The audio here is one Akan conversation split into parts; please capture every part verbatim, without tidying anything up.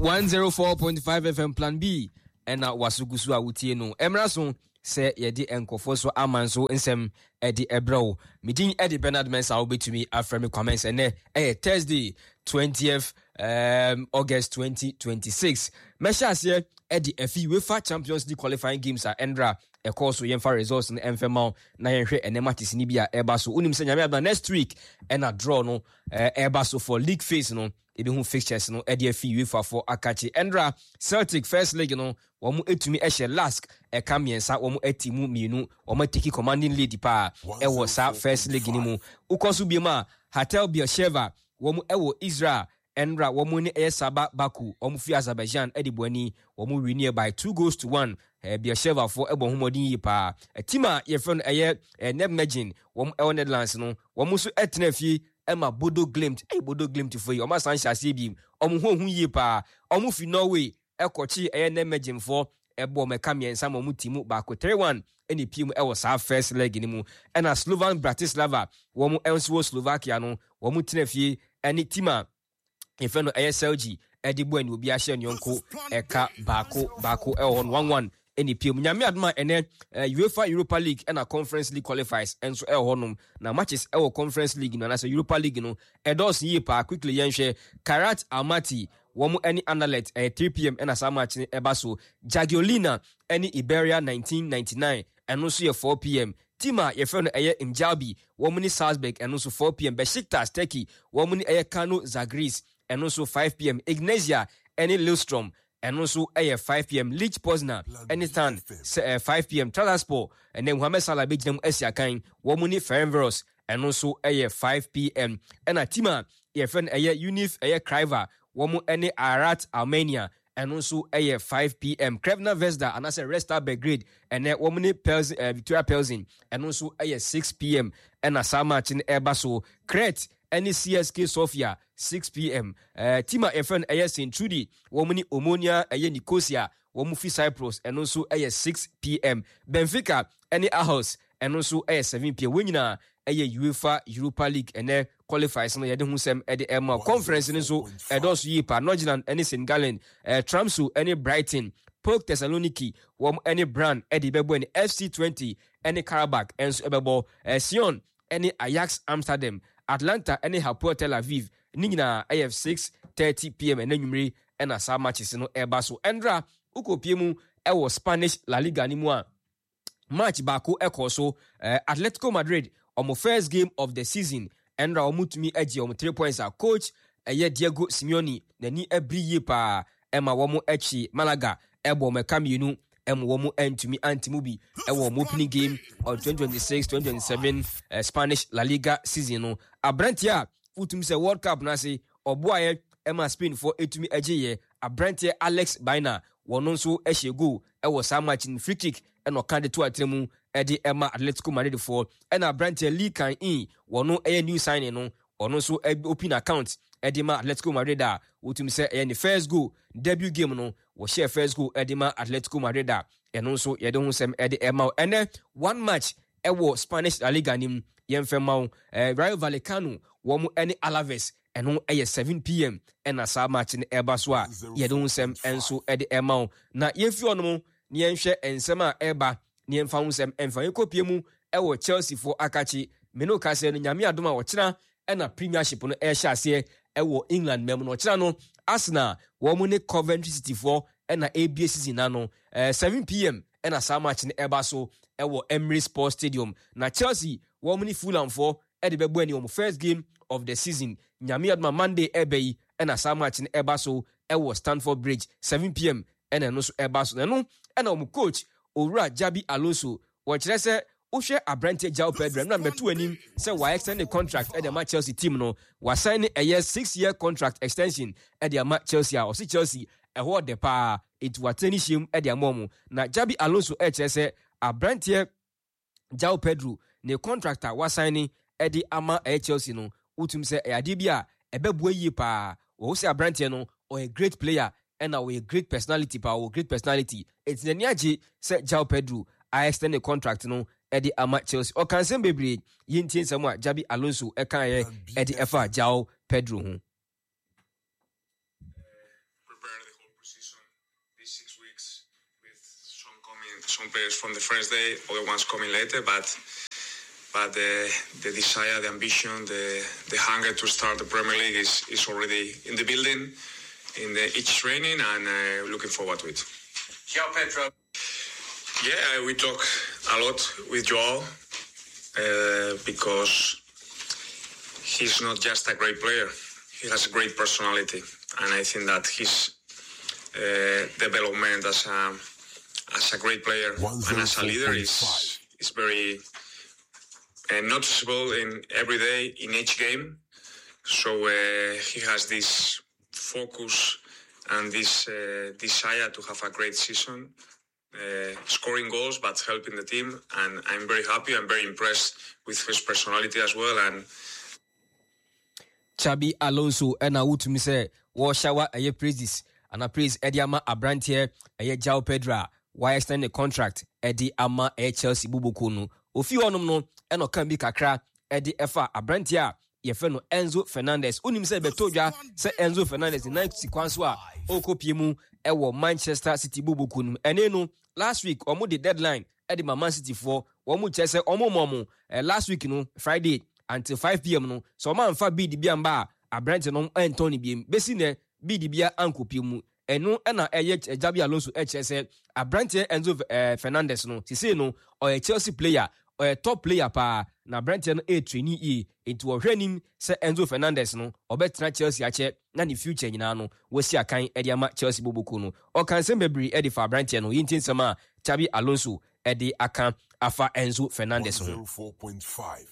one oh four point five F M Plan B ena wasugusu a wutie no emra so se yedi enkofo so amanso nsem edi ebro midin edi Bernard Mensa obetumi afremi comments ene eh Thursday twentieth um August twenty twenty-six mesha ase edi efi UEFA Champions League qualifying games a endra e course so yemfa results no emfema na yenhwe ene matches ni bia eba so unim se nyame next week ena draw no eba so for league phase no ebi hu fixtures no e dey fi UEFA for akachi endra Celtic first leg no wo mu etumi ehye Lask e kamiensa wo mu atimu mienu wo mu take commanding lead pa e wo sa first leg ni mu ukoso biema Hatel Beersheva wo mu e wo Israel endra wo mu ni e Saba Baku wo mu fi Azerbaijan e di boani wo mu win by two goals to one e Beersheva for e bo homodin yi pa e tima ye friend e Nijmegen wo mu e Netherlands no wo mu so etena fi Emma Bodo Glimt eh Bodo Glimt for you o ma san hyase bi o mo hu hu yi pa o mo fi Norway e kochi e Nijmegen for e bo meka miensa mo mu timu ba ko three one eni pim e wo sa first leg ni mu e na Slovan Bratislava wo mu enso Slovakia no wo mu tena fi eni tima ifeno e S L G e di bo ani obi a hye nyonko e ka bako bako e on one one eni pm nyame adma ene uh, UEFA Europa League and a Conference League qualifiers enso e honum na matches e wo Conference League no na so Europa League no e dos yi pa quickly yenhwe Karat Almaty wo mu any analyst at three p m and as match e ba so Jagiellona any Iberia nineteen ninety-nine and also ye four p m Tima ye friend eye Mjalbi wo mu ni Salzburg and also four p m Besiktas Turkey wo mu ni eye Kano Zagris and also five p m Ignatia any Lillestrøm and also a five p m Lech Poznan anytime uh, five p m Trabzonspor and then Mohamed Salah beat them Esiakan Womuni Ferencváros and also a five p m and a tima your friend a Unif a Kriva Womu any Arat Armenia and also a five p m Crvena Zvezda and as a Red Star Belgrade and then Womuni Pelsin uh, Victoria Pelsin and also a six p m and a Sama Chin Ebaso Crete any C S K Sofia six p m uh, Tima Efren A S in Trudy Womuni Omonia a Nicosia Womufi Cyprus and also a six p m Benfica any Aarhus and also a seven p m winner a UEFA Europa League and there qualifies no yede hu sem e de ema conference ni so e dos yi pa Northern any Saint Gallen uh, Tromsø any Brighton Polk Thessaloniki wom any Brand e de bebo any F C twenty any Karabakh and so bebo uh, Sion any Ajax Amsterdam Atlanta any Hapoel Tel Aviv ningina A F six thirty p m and numeri and as matches no eba so endra ukopiemu e wo Spanish La Liga ni mu a match bako e so uh, Atletico Madrid on my first game of the season endra omutumi agi om three points a coach eye Diego Simeone na ni abriye pa ema womo echi Malaga ebo meka mienu em womo entumi antimubi e wo opening game of twenty twenty-six twenty twenty-seven uh, Spanish La Liga season no abrantia utum se World Cup na se oboaye ema Spain for etumi agiye abrantia Alex Baina wono nso ehye go e wo sa match in free kick eno kan de to atremu e de ema Atletico Madrid for ena abrantia Lee Kan in wono e new signing no ono nso open account e de ma Atletico Madrid a utum se e ni first goal debut game no wo share first goal e de ma Atletico Madrid a eno nso ye de hu sem e de ema ene one match e wo Spanish La Liga nim yemfema eh, Rayo Vallecano wo mu ene Alaves eno e seven p m ena sa match ne eba so a ye de hu sem enso e de ema na yemfi ono ni yenhwe ensem a eba ni yemfa hu sem emfa ekopie mu e wo Chelsea for akachi meno ka se no nyame adoma wo kina ena Premiership no e hyase e wo England mem no kina no Arsenal wo mu ne Coventry City for ena A B S season na no eh, seven p m ena sa match ne eba so e wo Emirates Sports Stadium na Chelsea wo mu ne Fulham for e de bebo ani wo first game of the season nyame adoma Monday ebe ena sa match ne eba so e wo Stamford Bridge seven p m ena no so eba so no ena wo coach Owura Jabi Alonso wo kire se Ushe Abrante João Pedro na betu anim say why extend the contract at the Chelsea team no was signing a year six year contract extension at the Chelsea or see Chelsea a what the pa it was tennis him at their mom na Jabi Alonso H S Abrante João Pedro ne contractor was signing at the ama at Chelsea no utum say e adibia e bebu yi pa o say Abrante no or a great player and a great personality pa or great personality it's the niaji say João Pedro I extend the contract no Eddie ama Chelsea o kan sem bebre yintin sam a Jabi Alonso e kan ye Eddie Efa João Pedro hu season. These six weeks with some coming, some players from the first day, other ones coming later, but but the the desire, the ambition, the the hunger to start the Premier League is is already in the building, in the, each training, and uh, looking forward to it. João Pedro. Yeah, we talk a lot with Joao uh, because he's not just a great player. He has a great personality, and I think that his uh, development as a as a great player and as a leader is is very uh, noticeable in every day in each game. So uh, he has this focus and this uh, desire to have a great season, uh, scoring goals but helping the team, and I'm very happy. I'm very impressed with his personality as well. And Xabi Alonso and Awutumi say war shower a praises and a praise Eddie Ama Abrantier a João Pedro why extend the contract Eddie Ama a Chelsea Bubukunu Ofi onum no eno kan bi kakra Eddie Efa Abrantier ye fe no Enzo Fernandez unim say betodwa say Enzo Fernandez in night sequence a okopie mu e wo Manchester City Bubukunu ene no last week omo the deadline Eddie Man City for omo chese omo momo last week no Friday until five p.m. no so man fa bid bia mba Abrante no Anthony biem besi ne bid bia ankopie mu eno na eye Xabi Alonso e chese Abrante Enzo eh, Fernandez no si say no or a Chelsea player or a top player pa na Abrante no e trainee e into ohwanim se Enzo Fernandez no obetra Chelsea ache na ni future nyina no wasi akan e dia ma Chelsea boboko no o kan se bebri e di fa Abrante no yintin sama Xabi Alonso e di akan afa Enzo Fernandez no four point five.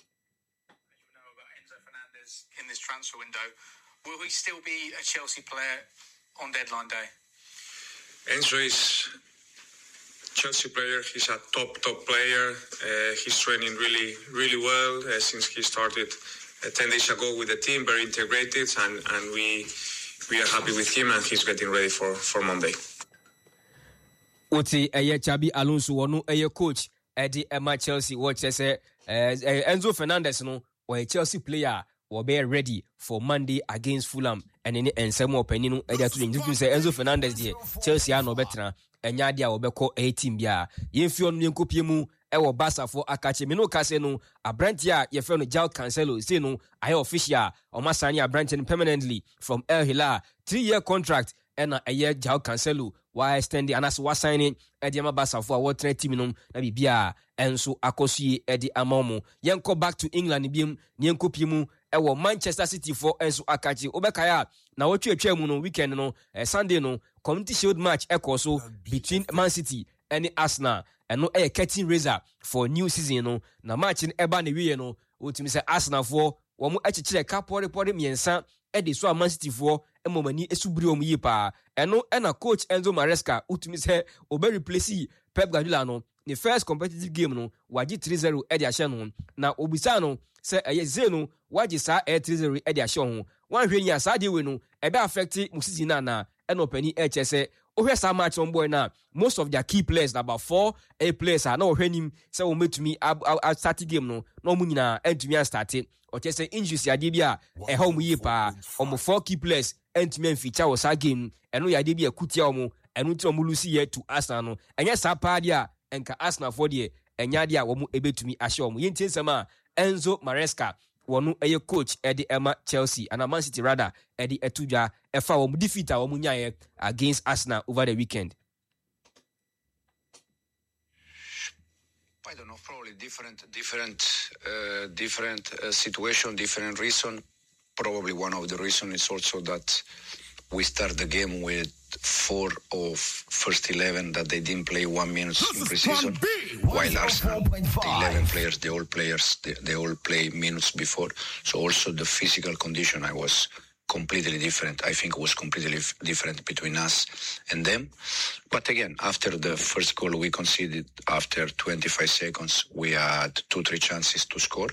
In this transfer window, will he still be a Chelsea player on deadline day? Enzo is Chelsea player. He's a top top player. Uh, he's training really really well uh, since he started uh, ten days ago with the team. Very integrated, and and we we are happy with him, and he's getting ready for for Monday. Oti eye Xabi Alonso wonu eye coach Eddie Emma Chelsea watch say Enzo Fernandez no or a Chelsea player will be ready for Monday against Fulham and any and some opinion no edia to you say Enzo Fernandez there Chelsea are no better enya dia wo beko a team bia yemfi onu yenkopie mu e wo Barca for akache me no ka se no Abrante a ye fe no João Cancelo say no aye official o masani Abrante permanently from El Hilal three year contract and a year João Cancelo why extend and as was signing Eddie Ama Barca for what team no na bibia enso akosie Eddie Amamu yenko back to England biem yenkopie mu e wo Manchester City for enso akachi obekaya na wotwe atwa mu no weekend no eh, Sunday no Community Shield match ekoso between Man City and Arsenal and no a curtain raiser for new season no na match in eba na wiye no wotimi say Arsenal for wo mu achichire ka pore pore miensa e de so Man City for emomani esubri omu yi pa eno na coach Enzo Maresca wotimi say obe replace Pep Guardiola no the first competitive game no waji three zero e de ahye no na obisa no say eye zero waji sa e three zero e de ahye ho wan hwe nya sa de we no e be affect musisi na na eno pani e chese ohwe sa match on boy na most of their key players about four a players are na ohwe nim say o metumi at start game no no mu nyina entumi start o chese injuries ya de bia e ha mu yi pa o four key players entumi feature o sa game eno ya de bia kutia o mu eno ti o mu lusi ye to Arsenal no enya sa pa dia enka Arsenal for de enya dia wo mu ebetumi ahye o mu yintin sama Enzo Maresca wonu eye coach Eddie Emma Chelsea and Man City rather Eddie Etudwa efa wo defeat a wo nyaye against Arsenal over the weekend. I don't know, probably different different uh, different uh, situation, different reason. Probably one of the reason is also that we start the game with four of first eleven that they didn't play one minute in preseason, while Arsenal, the eleven players, the all players, they, they all play minutes before. So also the physical condition, I was completely different. I think it was completely f- different between us and them. But again, after the first goal we conceded, after twenty-five seconds, we had two, three chances to score.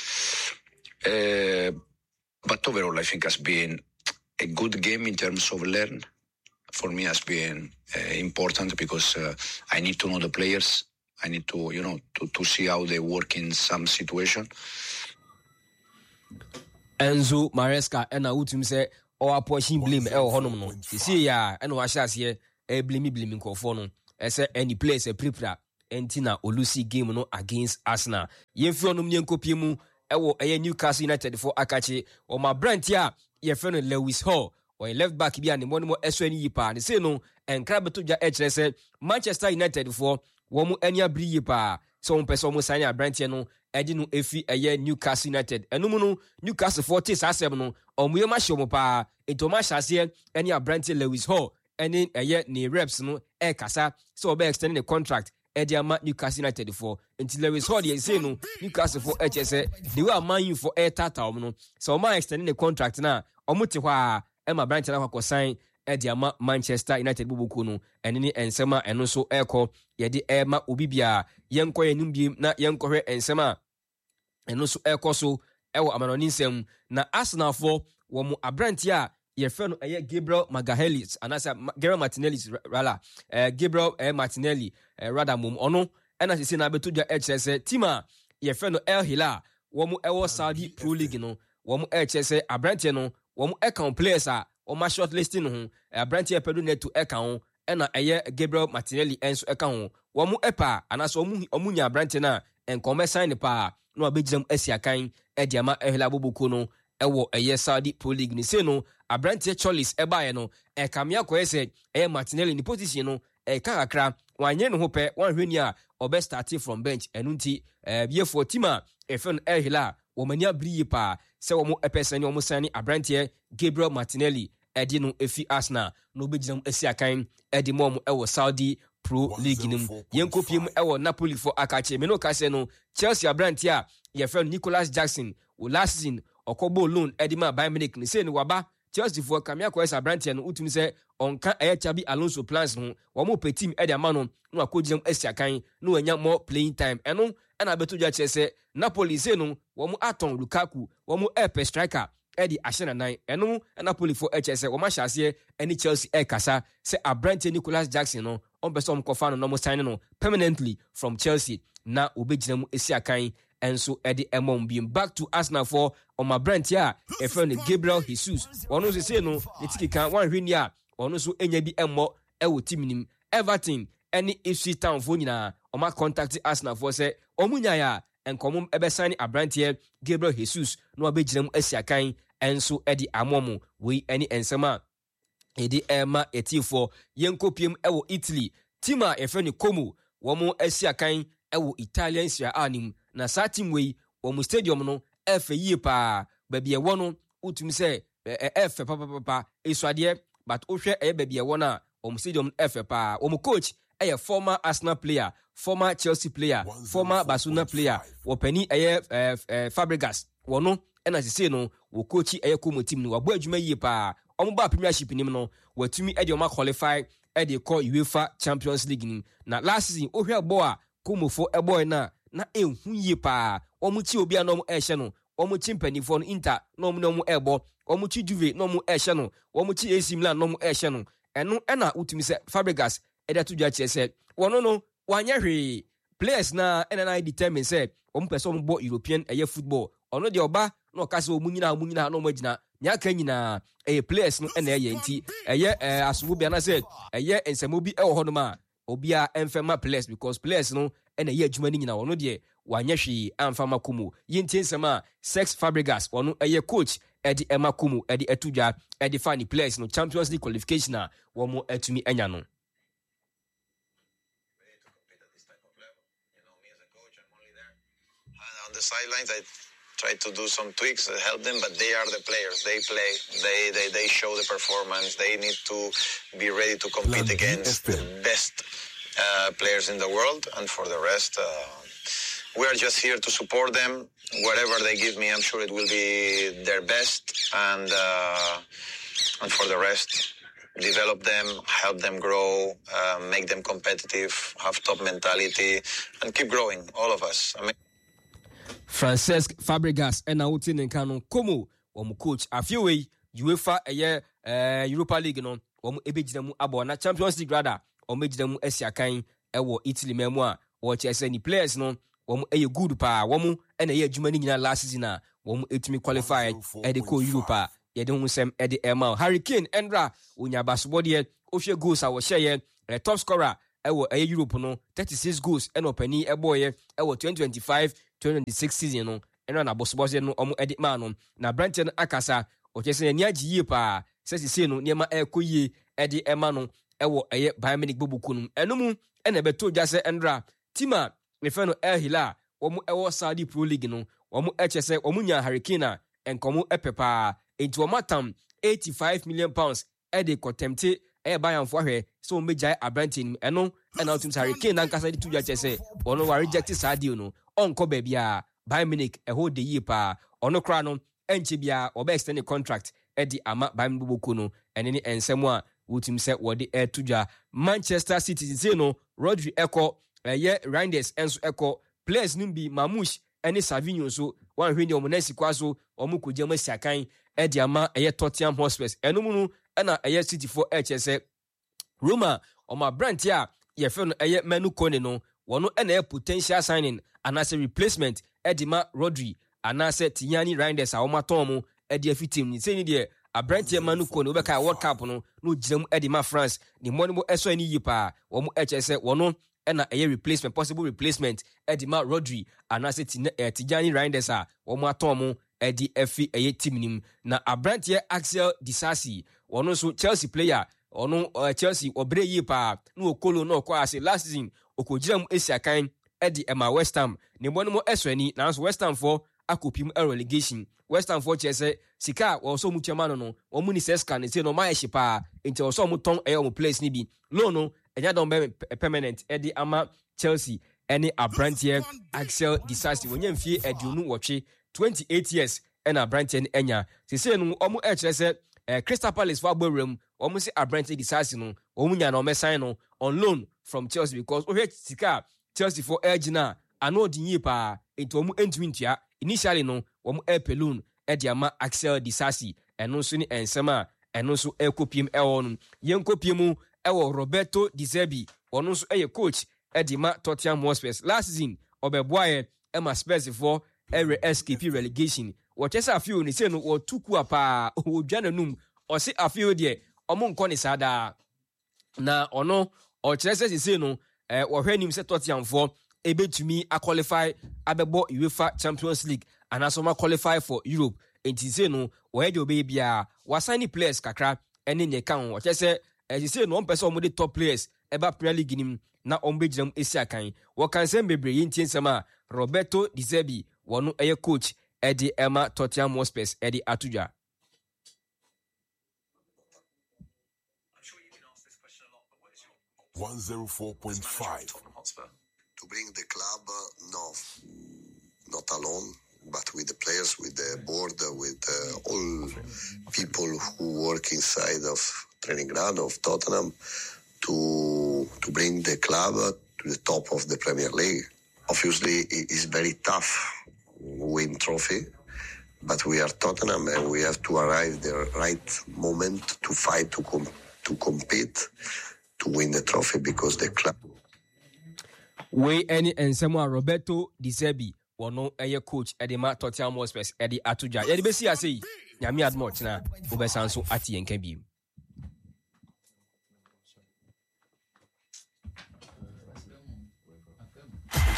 Uh, but overall, I think has been a good game in terms of learn. For me, has been uh, important because uh, I need to know the players. I need to, you know, to, to see how they work in some situation. Enzo Maresca and Awutumi say or apportion blame e ho honom no see ya e no wa hyase e blame blame nkofo no e say any place e prepare entina olusi game no against Arsenal yemfi onom nyenkopie mu e wo e Newcastle United for akache o ma brand ya ye friend Lewis Hall or left back bi an mo no eso ani yipa ne say no enkra beto dwa e kire say Manchester United for wo mu ani abri yipa so on person mo sign brand no edi no efi eye Newcastle United enum no Newcastle forty asem no omuye ma hye mo pa etoma hyase eni Abrante Lewis Hall eni eye ni reps no e kasa so obe extend the contract edi ama Newcastle United for until Lewis Hall dey say no Newcastle for H S the way man you for air tata om no so man extend the contract na omuti hɔ a e ma Abrante na kwa sign edi ama Manchester United bubuku no eni ni ensema eno so ekɔ yedi e ma obibia yenko yenum bi na yenkohwe ensema eno so ekɔ so ewo amanoni nsem na Arsenal for wo mu Abrante a ye friend eye Gabriel Magalhaes anasa Gabriel Martinelli rala eh Gabriel eh, Martinelli eh, rather mum ono ena sisi na beto dwa H S tima ye friend El Hilal wo mu ewo Saudi Pro League no wo mu H S Abrante no wo mu account players a o ma shortlisting ho Abrante e pedu net to account ena eye Gabriel Martinelli enso account wo mu epa anasa omu omunya Abrante na enkom sign pa no abegizam asiakan e diama ehla bobuko no ewo eye Saudi Pro League ni se no Abrante Cholis ebaye no e kamia ko ese e Martinelli ni position no e kakra wanye no ho pe wan hwani a obe start from bench enunti e biefo tima e fen ehla wo mania bri pa se wo mo epesani wo mo sani Abrante Gabriel Martinelli edi no efi Arsenal no obegizam asiakan edi mom ewo Saudi Pro League nim yenkopiem ewo Napoli for akache me no ka se no Chelsea Abrante a ye friend Nicholas Jackson o last season okobo loan edima Bayern Munich ni se ni waba Chelsea for kamia ko esa Abrante no utumi se onka eye Xabi Alonso plans no wo mo pe team edi ama no no akogiem asiakan no anya more playing time eno na beto dwa chese Napoli se no wo mo aton Lukaku wo mo epe striker edi ashena nine eno Napoli for H S wo ma hyase eni Chelsea e kasa se Abrante Nicholas Jackson no on person ko fa no no sign no permanently from Chelsea na obegina mu asiakan enso edi emom bim back to Arsenal for on my Abrante a e friend Gabriel Jesus wono se se no etikika wan hwini a wono so enya bi emmo e wo team nim Everton eni Ipswich Town fo nyina o ma contact Arsenal for se omunya ya enkomum ebe sign Abrante Gabriel Jesus no abegina mu asiakan enso edi amomo we eni ensema edi ema etifo yenkopiem ewo Italy tima e friend Como wo mo asiakan ewo Italian Serie A nim na sa team we wo mu stadium no efe yie pa ba bia wo no utumi se efe papa papa esuade but ohwe e ba bia wo na wo mu stadium efe pa wo mu coach eye former Arsenal player former Chelsea player former Barcelona player wo pani eye Fabregas wo no ena sese no wo coach eye Como team no wabo adwuma yie pa omo ba premiership nim no watumi e de oma qualify e de call UEFA Champions League nim na last season ohwe bo a Como fo e boy na na ehun yie pa omuchi obi a no mo ehye no omuchi mpanifo no Inter no mo no mo ebo omuchi Juve no mo ehye no omuchi A C Milan no mo ehye no eno ena utumi se Fabregas e da to dwa che se wono no wanya hwe players na ena na determine se omu person mo bo European eye football ono de oba no ka se omu nyina omu nyina no mo agina nya ka nyina eye players no ena eye nti eye asowo bia na se eye ensemo bi e wo hono ma obia emfema players because players no ena ye adwuma ni nyina wono de wanya hwe amfama Como yintin sema Sex Fabregas wono eye coach edi ema Como edi etudwa edi fani players no Champions League qualification na wo mo atumi anya no. On the sidelines, I try to do some tweaks, uh, help them, but they are the players. They play. They they they show the performance. They need to be ready to compete against the best uh, players in the world. And for the rest, uh, we are just here to support them. Whatever they give me, I'm sure it will be their best. And uh, and for the rest, develop them, help them grow, uh, make them competitive, have top mentality, and keep growing. All of us. I mean. Francesc Fabregas ena uti nenkano Como wo mu coach afiwe UEFA eye eh, Europa League no wo mu ebegina mu abo na Champions League rather wo megina mu asiakan ewo Italy memu a wo chese ni players no wo mu eye good pa wo mu ena ye adwuma ni nyina last season a wo mu etumi qualify e de ko Europa yɛde ho nsɛm ɛde ɛma Harry Kane Endra onya basobɔdeɛ ohwe goals a wɔhyɛyɛ top scorer ɛwɔ ɛyɛ Europe no thirty-six goals ɛna ɔpani ɛbɔɔyɛ ɛwɔ twenty twenty-five twenty twenty-six season no ɛna na basobɔdeɛ no ɔmo ɛde ma no na Brentford no akasa ɔkyɛ sɛ ni agye yie paa sɛ sisi no nneɛma ɛkɔ yie ɛde ɛma no ɛwɔ ɛyɛ Bayern Munich bobuku no ɛno mu ɛna ɛbɛtɔ gya sɛ Endra tima refer no El Hilal wɔn ɛwɔ Saudi Pro League no wɔn ɛkyɛ sɛ wɔn nya Harry Kane a nkɔmɔ ɛpɛ paa enti wɔn atam eighty-five million pounds ɛde kɔtɛmte ɛyɛ Bayern fo ahwɛ sɛ wɔn bɛgyae aberante no ɛno ɛna ɔtum sɛ Harry Kane nankasa de to gya kyɛ sɛ wɔn wa reject saa deal no ɔnkɔ baabi a Bayern Munich ɛhɔ de yie paa ɔno koraa no ɛnkyɛ bia ɔbɛ extend the contract ɛde ama Bayern Munich bobuku no ɛne ne nsɛm a wotum sɛ wɔde ɛto gya Manchester City sɛ no Rodri ɛkɔ ɛyɛ Reinders ɛnso ɛkɔ players no bi Mamouche ɛne Savinho so wɔn ahwɛ ne wɔn nasi kwa so wɔn kɔgya mu asiakan ɛde ama ɛyɛ Tottenham Hotspur ɛno mu no ɛna ɛyɛ City for ɛkyɛ sɛ Roma ɔmo aberante a yɛfɛ no ɛyɛ Manu Kone no wɔn ɛna ɛyɛ potential signing anaasɛ replacement ɛde ma Rodri anaasɛ Tijani Reinders a wɔn atɔn mo ɛde afi team ne sɛ ni deɛ aberante Manu Kone wɔbɛka World Cup no no gyina mu ɛde ma France ne mmɔ ne mo ɛsɔ ani yie paa wɔn ɛkyɛ sɛ wɔn ɛna ɛyɛ replacement possible replacement ɛde ma Rodri anaasɛ Tijani Reinders a wɔn atɔn mo ɛde afi ɛyɛ team nim na aberante Axel Disasi wɔn nso Chelsea player ɔno uh, Chelsea ɔbrɛ yie paa na okolo na ɔkɔ ase last season okɔgyina mu asiakan ɛde ɛma West Ham ne mmɔ ne mo ɛsɔ ani nanso West Ham for akɔpim ɛ relegation West Ham for kyerɛ sɛ sika a wɔsɔ mu kyɛma no no wɔn mu ni sɛ scan ne sɛ no ɔmo ayɛ hye paa nti wɔsɔ ɔmo tɔn ɛyɛ ɔmo players ne bi loan no ɛnya dɔn bɛ permanent ɛde ama Chelsea ɛne aberanteɛ Axel Disasi wɔnyɛ mfie aduonu wɔtwe twenty-eight years ɛna aberanteɛ no ɛnya sese no ɔmo ɛkyerɛ sɛ ɛɛ Crystal Palace for abɔwuram ɔmo sɛ aberanteɛ Disasi no ɔmo nya na ɔmo sign no on loan from Chelsea because ɔhwɛ sika Chelsea for ɛgyina ano ɔdi yie paa nti ɔmo ɛntumi ntua initially no wɔn ɛpɛ loan ɛde ama Axel Disasi ɛno nso ne nsɛm a ɛno nso ɛkɔpiem ɛwɔ no yɛn kɔpiem mu ɛwɔ Roberto De Zerbi ɔno nso ɛyɛ coach ɛde ma Tottenham Hotspur last season ɔbɛboaeɛ ɛma Spurs for ɛrɛ escape relegation wɔkyɛ sɛ afei ne sɛ no wɔtu kua paa wɔdwa n'anum ɔse afei deɛ ɔmo nkɔ ne saa daa na ɔno ɔkyerɛ sɛ sese no ɛɛ wɔhwɛ nim sɛ Tottenham for ebetumi a qualify abɛbɔ UEFA Champions League anaso ma qualify for Europe enti se no wɔyɛ de obey bia wasign players kakra ɛne ne ka ho wɔkyɛ sɛ ɛsi se no ɔmpɛ sɛ ɔmo de top players ɛba Premier League nim na ɔmo bɛgyina mu esi akan wɔkan sɛ bebree yɛntie nsɛm a Roberto De Zerbi wɔno ɛyɛ coach ɛde ɛma Tottenham Hotspur ɛde atodwa one oh four point five To bring the club, uh, no, not alone, but with the players, with the board, uh, with uh, all people who work inside of training ground of Tottenham to to bring the club uh, to the top of the Premier League. Obviously, it is very tough win trophy, but we are Tottenham and we have to arrive the right moment to fight, to com- to compete, to win the trophy because the club. We any ensemo Roberto De Zerbi wono eye coach edema Tottenham Hotspur edi atudwa ye de besi ase nyame admo chena obesan so ati yenka bi